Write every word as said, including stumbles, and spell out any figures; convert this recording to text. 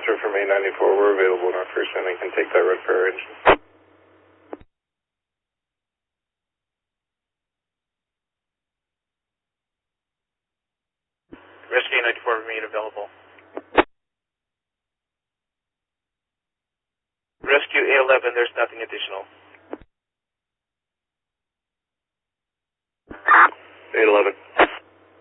Roger from A ninety-four. We're available in our first inning. Can take that red fire engine. Rescue A ninety-four, remain available. Rescue A eleven, there's